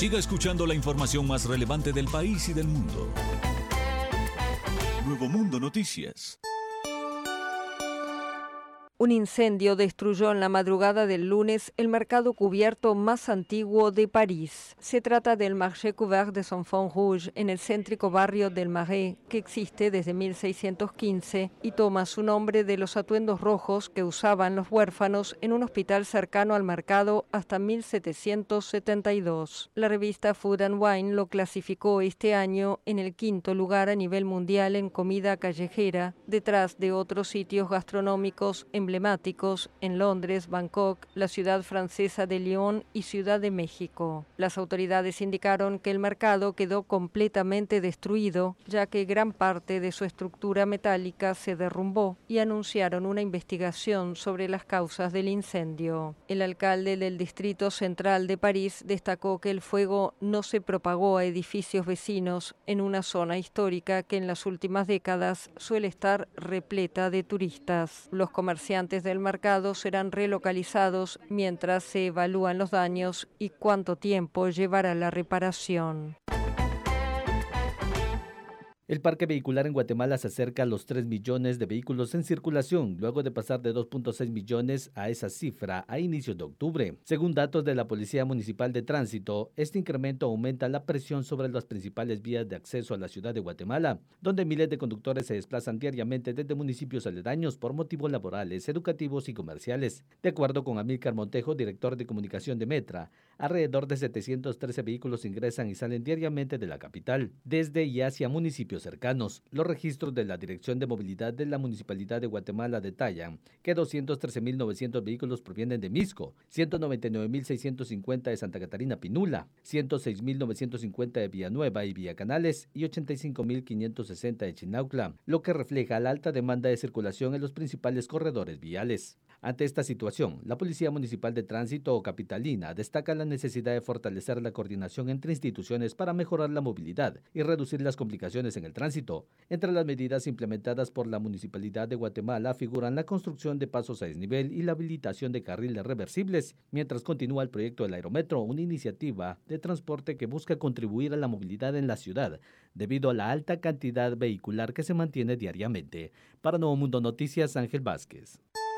Siga escuchando la información más relevante del país y del mundo. Nuevo Mundo Noticias. Un incendio destruyó en la madrugada del lunes el mercado cubierto más antiguo de París. Se trata del Marché Couvert des Enfants Rouges, en el céntrico barrio del Marais, que existe desde 1615 y toma su nombre de los atuendos rojos que usaban los huérfanos en un hospital cercano al mercado hasta 1772. La revista Food and Wine lo clasificó este año en el 5º lugar a nivel mundial en comida callejera, detrás de otros sitios gastronómicos emblemáticos en Londres, Bangkok, la ciudad francesa de Lyon y Ciudad de México. Las autoridades indicaron que el mercado quedó completamente destruido, ya que gran parte de su estructura metálica se derrumbó, y anunciaron una investigación sobre las causas del incendio. El alcalde del Distrito Central de París destacó que el fuego no se propagó a edificios vecinos en una zona histórica que en las últimas décadas suele estar repleta de turistas. Los comerciantes del mercado serán relocalizados mientras se evalúan los daños y cuánto tiempo llevará la reparación. El parque vehicular en Guatemala se acerca a los 3 millones de vehículos en circulación, luego de pasar de 2.6 millones a esa cifra a inicios de octubre. Según datos de la Policía Municipal de Tránsito, este incremento aumenta la presión sobre las principales vías de acceso a la ciudad de Guatemala, donde miles de conductores se desplazan diariamente desde municipios aledaños por motivos laborales, educativos y comerciales. De acuerdo con Amílcar Montejo, director de comunicación de Metra, alrededor de 713 vehículos ingresan y salen diariamente de la capital, desde y hacia municipios cercanos. Los registros de la Dirección de Movilidad de la Municipalidad de Guatemala detallan que 213.900 vehículos provienen de Mixco, 199.650 de Santa Catarina Pinula, 106.950 de Villanueva y Villacanales y 85.560 de Chinautla, lo que refleja la alta demanda de circulación en los principales corredores viales. Ante esta situación, la Policía Municipal de Tránsito capitalina destaca la necesidad de fortalecer la coordinación entre instituciones para mejorar la movilidad y reducir las complicaciones en el tránsito. Entre las medidas implementadas por la Municipalidad de Guatemala figuran la construcción de pasos a desnivel y la habilitación de carriles reversibles, mientras continúa el proyecto del Aerometro, una iniciativa de transporte que busca contribuir a la movilidad en la ciudad, debido a la alta cantidad vehicular que se mantiene diariamente. Para Nuevo Mundo Noticias, Ángel Vázquez.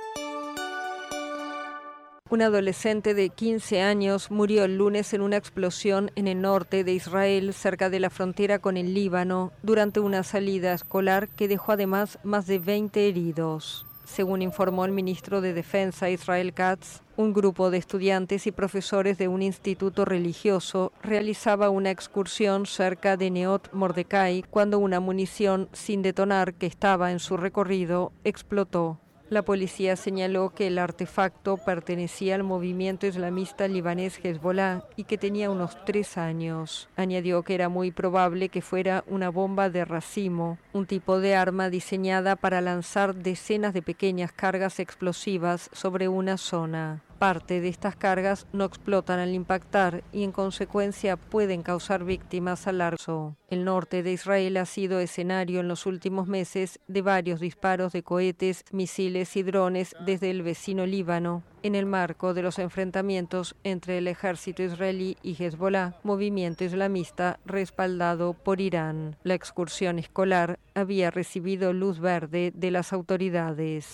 Un adolescente de 15 años murió el lunes en una explosión en el norte de Israel, cerca de la frontera con el Líbano, durante una salida escolar que dejó además más de 20 heridos. Según informó el ministro de Defensa Israel Katz, un grupo de estudiantes y profesores de un instituto religioso realizaba una excursión cerca de Neot Mordecai cuando una munición sin detonar que estaba en su recorrido explotó. La policía señaló que el artefacto pertenecía al movimiento islamista libanés Hezbollah y que tenía unos 3 años. Añadió que era muy probable que fuera una bomba de racimo, un tipo de arma diseñada para lanzar decenas de pequeñas cargas explosivas sobre una zona. Parte de estas cargas no explotan al impactar y en consecuencia pueden causar víctimas a largo plazo. El norte de Israel ha sido escenario en los últimos meses de varios disparos de cohetes, misiles y drones desde el vecino Líbano, en el marco de los enfrentamientos entre el ejército israelí y Hezbollah, movimiento islamista respaldado por Irán. La excursión escolar había recibido luz verde de las autoridades.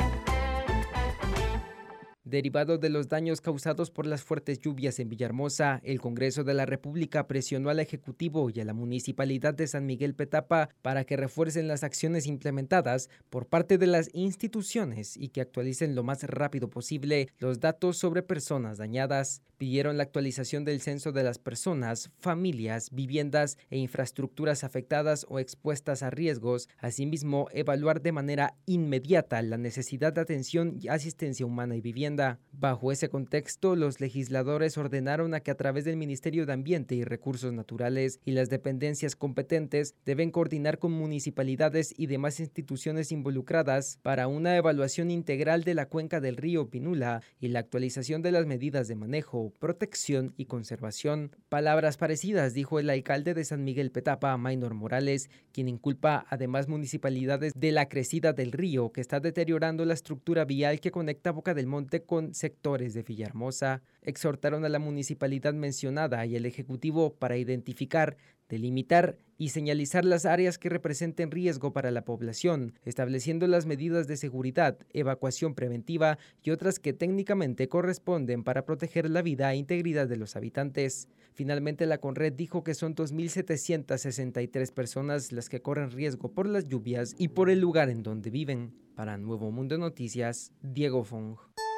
Derivado de los daños causados por las fuertes lluvias en Villahermosa, el Congreso de la República presionó al Ejecutivo y a la Municipalidad de San Miguel Petapa para que refuercen las acciones implementadas por parte de las instituciones y que actualicen lo más rápido posible los datos sobre personas dañadas. Pidieron la actualización del censo de las personas, familias, viviendas e infraestructuras afectadas o expuestas a riesgos. Asimismo, evaluar de manera inmediata la necesidad de atención y asistencia humana y vivienda. Bajo ese contexto, los legisladores ordenaron a que a través del Ministerio de Ambiente y Recursos Naturales y las dependencias competentes deben coordinar con municipalidades y demás instituciones involucradas para una evaluación integral de la cuenca del río Pinula y la actualización de las medidas de manejo, protección y conservación. Palabras parecidas dijo el alcalde de San Miguel Petapa, Maynor Morales, quien inculpa además municipalidades de la crecida del río que está deteriorando la estructura vial que conecta Boca del Monte con sectores de Villahermosa. Exhortaron a la municipalidad mencionada y al Ejecutivo para identificar, delimitar y señalizar las áreas que representen riesgo para la población, estableciendo las medidas de seguridad, evacuación preventiva y otras que técnicamente corresponden para proteger la vida e integridad de los habitantes. Finalmente, la Conred dijo que son 2.763 personas las que corren riesgo por las lluvias y por el lugar en donde viven. Para Nuevo Mundo Noticias, Diego Fong.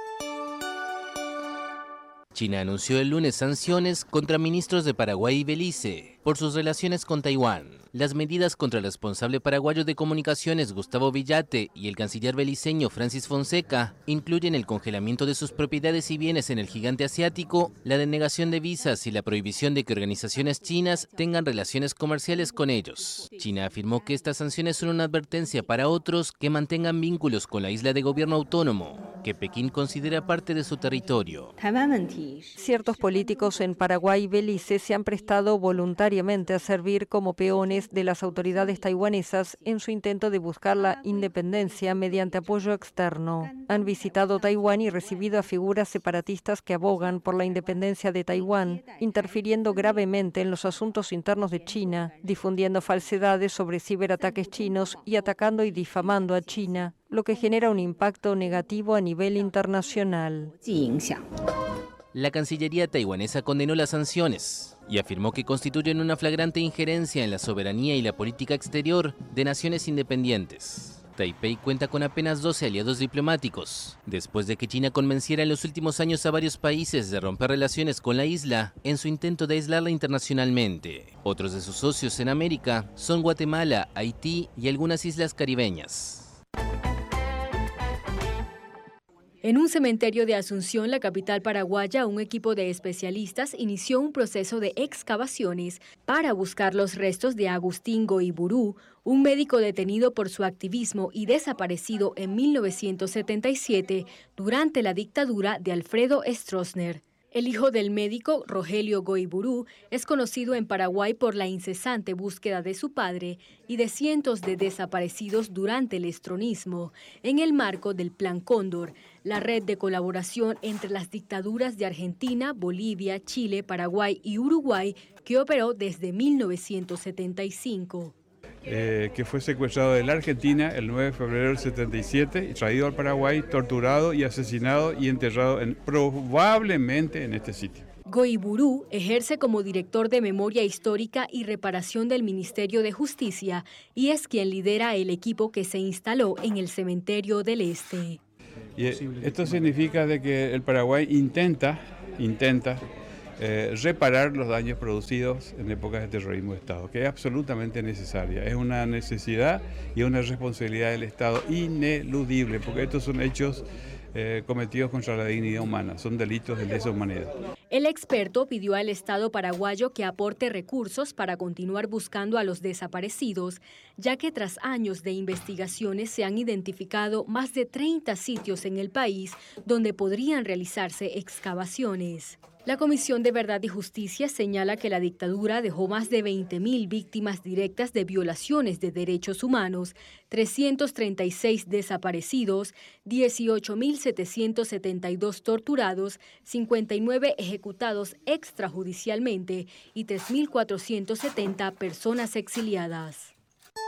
China anunció el lunes sanciones contra ministros de Paraguay y Belice por sus relaciones con Taiwán. Las medidas contra el responsable paraguayo de comunicaciones Gustavo Villate y el canciller beliceño Francis Fonseca incluyen el congelamiento de sus propiedades y bienes en el gigante asiático, la denegación de visas y la prohibición de que organizaciones chinas tengan relaciones comerciales con ellos. China afirmó que estas sanciones son una advertencia para otros que mantengan vínculos con la isla de gobierno autónomo, que Pekín considera parte de su territorio. Ciertos políticos en Paraguay y Belice se han prestado voluntariamente a servir como peones de las autoridades taiwanesas en su intento de buscar la independencia mediante apoyo externo. Han visitado Taiwán y recibido a figuras separatistas que abogan por la independencia de Taiwán, interfiriendo gravemente en los asuntos internos de China, difundiendo falsedades sobre ciberataques chinos y atacando y difamando a China, lo que genera un impacto negativo a nivel internacional. La Cancillería taiwanesa condenó las sanciones y afirmó que constituyen una flagrante injerencia en la soberanía y la política exterior de naciones independientes. Taipei cuenta con apenas 12 aliados diplomáticos, después de que China convenciera en los últimos años a varios países de romper relaciones con la isla en su intento de aislarla internacionalmente. Otros de sus socios en América son Guatemala, Haití y algunas islas caribeñas. En un cementerio de Asunción, la capital paraguaya, un equipo de especialistas inició un proceso de excavaciones para buscar los restos de Agustín Goiburú, un médico detenido por su activismo y desaparecido en 1977 durante la dictadura de Alfredo Stroessner. El hijo del médico, Rogelio Goiburú, es conocido en Paraguay por la incesante búsqueda de su padre y de cientos de desaparecidos durante el estronismo, en el marco del Plan Cóndor, la red de colaboración entre las dictaduras de Argentina, Bolivia, Chile, Paraguay y Uruguay, que operó desde 1975. Que fue secuestrado de la Argentina el 9 de febrero del 77 y traído al Paraguay, torturado y asesinado y enterrado probablemente en este sitio. Goiburú ejerce como director de Memoria Histórica y Reparación del Ministerio de Justicia y es quien lidera el equipo que se instaló en el Cementerio del Este. Y esto significa de que el Paraguay intenta reparar los daños producidos en épocas de terrorismo de Estado, que es absolutamente necesaria. Es una necesidad y una responsabilidad del Estado ineludible, porque estos son hechos cometidos contra la dignidad humana, son delitos de lesa humanidad. El experto pidió al Estado paraguayo que aporte recursos para continuar buscando a los desaparecidos, ya que tras años de investigaciones se han identificado más de 30 sitios en el país donde podrían realizarse excavaciones. La Comisión de Verdad y Justicia señala que la dictadura dejó más de 20.000 víctimas directas de violaciones de derechos humanos, 336 desaparecidos, 18.772 torturados, 59 ejecutados extrajudicialmente y 3.470 personas exiliadas.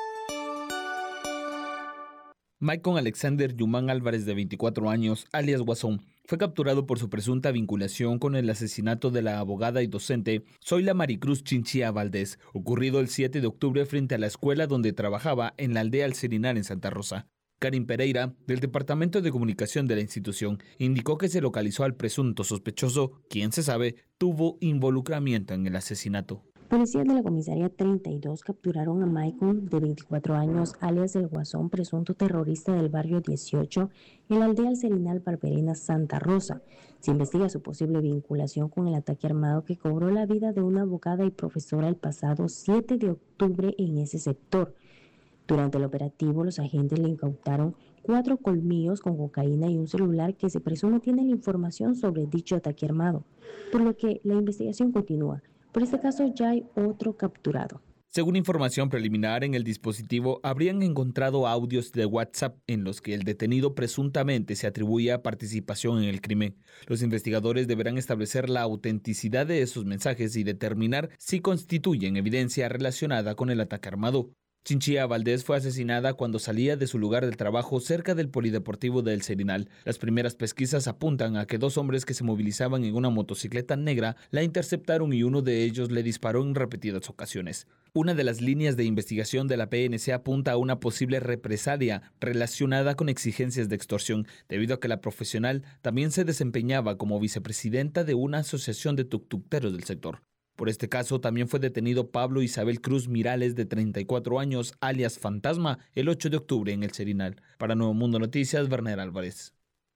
Michael Alexander Yumán Álvarez, de 24 años, alias Guasón, fue capturado por su presunta vinculación con el asesinato de la abogada y docente Zoila Maricruz Chinchilla Valdés, ocurrido el 7 de octubre frente a la escuela donde trabajaba en la aldea El Serinal en Santa Rosa. Karin Pereira, del Departamento de Comunicación de la institución, indicó que se localizó al presunto sospechoso, quien se sabe tuvo involucramiento en el asesinato. Policías de la comisaría 32 capturaron a Michael, de 24 años, alias El Guasón, presunto terrorista del barrio 18, en la aldea El Serinal Barberena, Santa Rosa. Se investiga su posible vinculación con el ataque armado que cobró la vida de una abogada y profesora el pasado 7 de octubre en ese sector. Durante el operativo, los agentes le incautaron 4 colmillos con cocaína y un celular que se presume tiene la información sobre dicho ataque armado, por lo que la investigación continúa. Por este caso ya hay otro capturado. Según información preliminar, en el dispositivo habrían encontrado audios de WhatsApp en los que el detenido presuntamente se atribuía participación en el crimen. Los investigadores deberán establecer la autenticidad de esos mensajes y determinar si constituyen evidencia relacionada con el ataque armado. Chinchilla Valdés fue asesinada cuando salía de su lugar de trabajo cerca del polideportivo de El Serinal. Las primeras pesquisas apuntan a que 2 hombres que se movilizaban en una motocicleta negra la interceptaron y uno de ellos le disparó en repetidas ocasiones. Una de las líneas de investigación de la PNC apunta a una posible represalia relacionada con exigencias de extorsión, debido a que la profesional también se desempeñaba como vicepresidenta de una asociación de tuktukeros del sector. Por este caso, también fue detenido Pablo Isabel Cruz Mirales, de 34 años, alias Fantasma, el 8 de octubre en El Serinal. Para Nuevo Mundo Noticias, Werner Álvarez.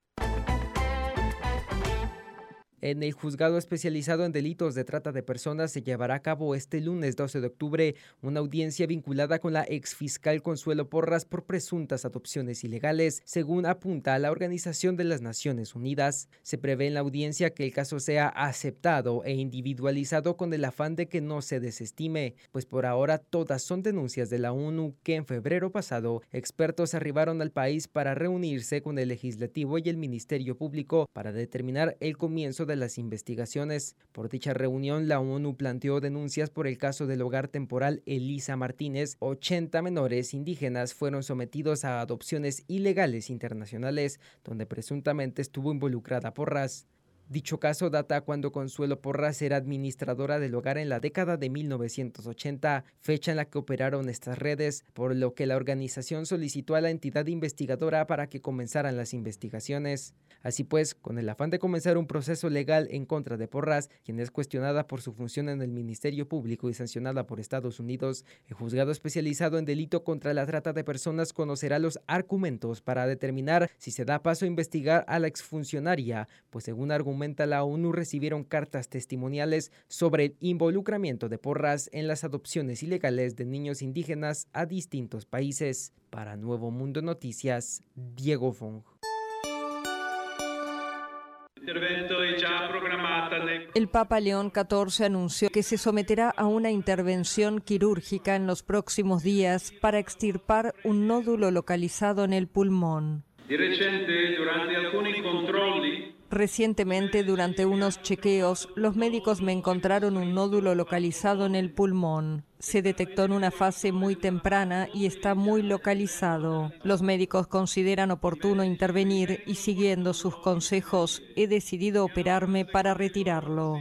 En el juzgado especializado en delitos de trata de personas se llevará a cabo este lunes 12 de octubre una audiencia vinculada con la exfiscal Consuelo Porras por presuntas adopciones ilegales, según apunta a la Organización de las Naciones Unidas. Se prevé en la audiencia que el caso sea aceptado e individualizado con el afán de que no se desestime, pues por ahora todas son denuncias de la ONU que en febrero pasado expertos arribaron al país para reunirse con el Legislativo y el Ministerio Público para determinar el comienzo de las investigaciones. Por dicha reunión, la ONU planteó denuncias por el caso del hogar temporal Elisa Martínez. 80 menores indígenas fueron sometidos a adopciones ilegales internacionales, donde presuntamente estuvo involucrada Porras. Dicho caso data cuando Consuelo Porras era administradora del hogar en la década de 1980, fecha en la que operaron estas redes, por lo que la organización solicitó a la entidad investigadora para que comenzaran las investigaciones. Así pues, con el afán de comenzar un proceso legal en contra de Porras, quien es cuestionada por su función en el Ministerio Público y sancionada por Estados Unidos, el juzgado especializado en delito contra la trata de personas conocerá los argumentos para determinar si se da paso a investigar a la exfuncionaria, pues según argumenta la ONU, recibieron cartas testimoniales sobre el involucramiento de Porras en las adopciones ilegales de niños indígenas a distintos países. Para Nuevo Mundo Noticias, Diego Fong. El Papa León XIV anunció que se someterá a una intervención quirúrgica en los próximos días para extirpar un nódulo localizado en el pulmón. Recientemente, durante unos chequeos, los médicos me encontraron un nódulo localizado en el pulmón. Se detectó en una fase muy temprana y está muy localizado. Los médicos consideran oportuno intervenir y, siguiendo sus consejos, he decidido operarme para retirarlo.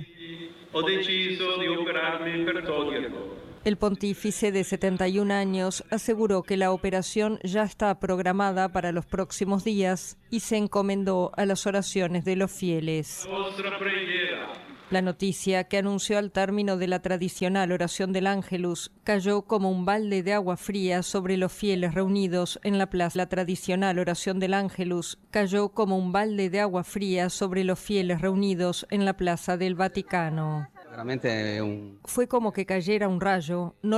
El pontífice de 71 años aseguró que la operación ya está programada para los próximos días y se encomendó a las oraciones de los fieles. La noticia, que anunció al término de la tradicional oración del Ángelus, cayó como un balde de agua fría sobre los fieles reunidos en la plaza. La tradicional oración del Ángelus cayó como un balde de agua fría sobre los fieles reunidos en la plaza del Vaticano. Fue como que cayera un rayo. No